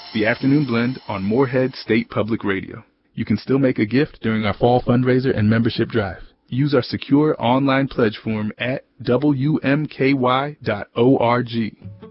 The Afternoon Blend on Morehead State Public Radio. You can still make a gift during our fall fundraiser and membership drive. Use our secure online pledge form at WMKY.org.